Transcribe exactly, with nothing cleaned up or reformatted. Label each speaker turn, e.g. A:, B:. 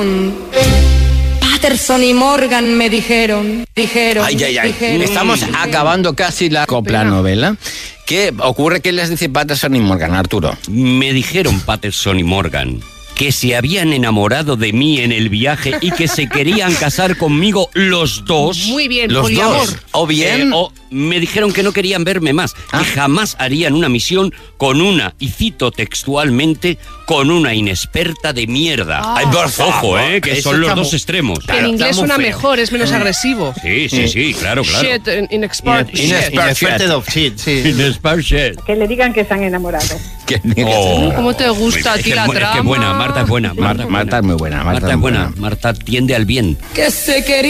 A: Patterson y Morgan me dijeron, dijeron,
B: Ay, ay, ay.
A: dijeron,
B: Estamos
A: dijeron.
B: acabando casi la copla novela. ¿Qué ocurre? ¿Qué les dice Patterson y Morgan, Arturo?
C: Me dijeron Patterson y Morgan que se habían enamorado de mí en el viaje y que se querían casar conmigo los dos.
D: Muy bien,
B: Los
D: poliamor.
B: dos. O bien...
C: Eh, o me dijeron que no querían verme más,
B: Ah.
C: que jamás harían una misión con una, y cito textualmente, con una inexperta de mierda.
D: Ah.
B: Ay, por favor,
C: Ojo, eh, que
B: eso
C: son los
B: está
C: dos
B: muy-
C: extremos.
D: Que
B: Claro,
D: en inglés
B: está muy
D: suena
B: feo.
D: mejor, es menos agresivo.
C: Sí, sí, sí, claro, claro.
D: Shit, in- inexpert
B: Ines-
D: shit.
B: Ines-
E: Inexperted of shit, sí.
C: Inexpert shit.
F: Que le digan que se han enamorado.
B: Que-
C: Oh.
D: ¿Cómo te gusta a
C: Es
D: ti
C: que
D: la
C: es bu- es que
D: trama?
C: buena, Marta es buena.
B: Marta, Marta es muy buena.
C: Marta es buena. Marta tiende al bien.
A: Que se querían